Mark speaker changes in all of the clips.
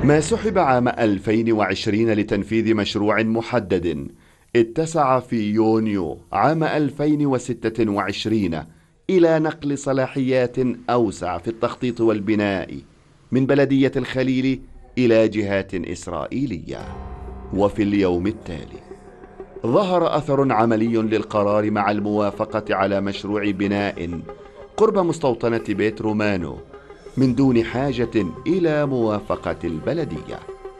Speaker 1: ما سحب عام 2020 لتنفيذ مشروع محدد اتسع في يونيو عام 2026 إلى نقل صلاحيات أوسع في التخطيط والبناء من بلدية الخليل إلى جهات إسرائيلية. وفي اليوم التالي ظهر أثر عملي للقرار مع الموافقة على مشروع بناء قرب مستوطنة بيت رومانو من دون حاجة إلى موافقة البلدية.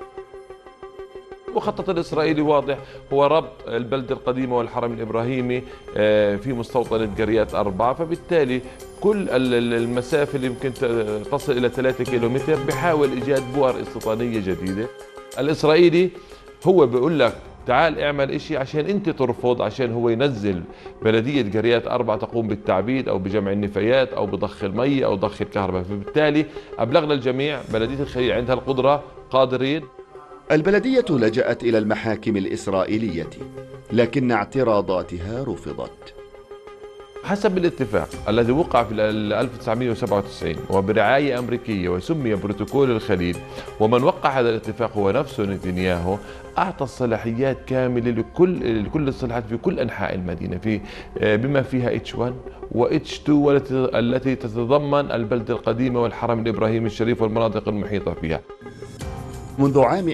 Speaker 2: المخطط الإسرائيلي واضح، هو ربط البلدة القديمة والحرم الإبراهيمي في مستوطنة قريات 4، فبالتالي كل المسافة اللي يمكن تصل إلى 3 كيلومتر بحاول إيجاد بؤر استيطانية جديدة. الإسرائيلي هو بيقول لك تعال اعمل اشي عشان انت ترفض، عشان هو ينزل بلدية قريات 4 تقوم بالتعبيد او بجمع النفايات او بضخ المي او ضخ الكهرباء. فبالتالي ابلغنا الجميع بلدية الخليل عندها القدرة، قادرين.
Speaker 1: البلدية لجأت إلى المحاكم الإسرائيلية لكن اعتراضاتها رفضت.
Speaker 2: حسب الاتفاق الذي وقع في 1997 وبرعاية أمريكية وسمي بروتوكول الخليل، ومن وقع هذا الاتفاق هو نفسه نتنياهو، أعطى الصلاحيات كاملة لكل الصلاحيات في كل أنحاء المدينة، بما فيها H1 و H2 التي تتضمن البلدة القديمة والحرم الإبراهيمي الشريف والمناطق المحيطة فيها.
Speaker 1: منذ عام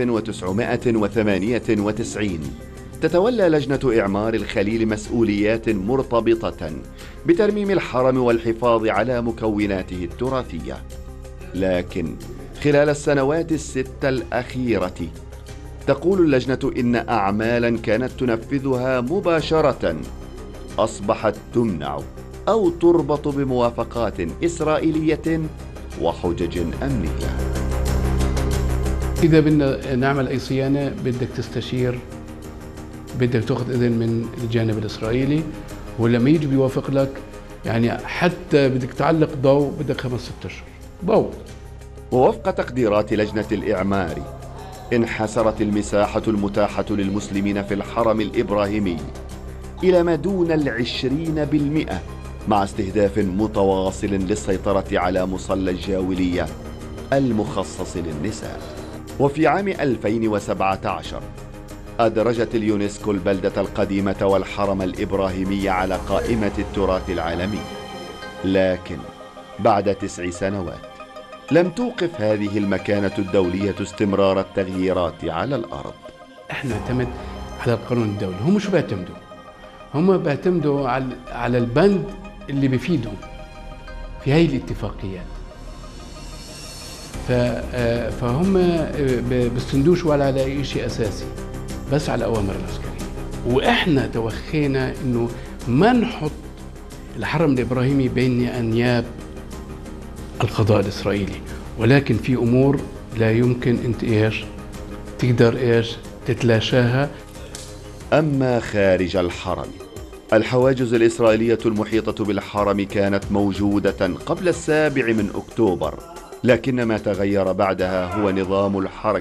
Speaker 1: 1998 تتولى لجنة إعمار الخليل مسؤوليات مرتبطة بترميم الحرم والحفاظ على مكوناته التراثية، لكن خلال السنوات ال6 الأخيرة تقول اللجنة إن أعمالا كانت تنفذها مباشرة أصبحت تمنع أو تربط بموافقات إسرائيلية وحجج أمنية.
Speaker 3: إذا بدنا نعمل أي صيانة بدك تستشير، بدك تأخذ إذن من الجانب الإسرائيلي، ولما يجي بيوافق لك يعني حتى بدك تعلق ضوء بدك 5-6 أشهر ضوء.
Speaker 1: ووفق تقديرات لجنة الإعمار انحسرت المساحة المتاحة للمسلمين في الحرم الإبراهيمي إلى ما دون 20% مع استهداف متواصل للسيطرة على مصلى الجاولية المخصص للنساء. وفي عام 2017 أدرجت اليونسكو البلدة القديمة والحرم الإبراهيمي على قائمة التراث العالمي، لكن بعد 9 سنوات لم توقف هذه المكانة الدولية استمرار التغييرات على الأرض.
Speaker 3: احنا نعتمد على القانون الدولي، هم شو بيعتمدوا؟ هم بيعتمدوا على البند اللي بيفيدهم في هاي الاتفاقيات، فهم بيستندوش ولا على أي شيء أساسي، بس على الأوامر العسكرية. وإحنا توخينا إنه ما نحط الحرم الإبراهيمي بين أنياب القضاء الإسرائيلي، ولكن في أمور لا يمكن أنت تقدر تتلاشاها.
Speaker 1: أما خارج الحرم، الحواجز الإسرائيلية المحيطة بالحرم كانت موجودة قبل 7 أكتوبر، لكن ما تغير بعدها هو نظام الحركة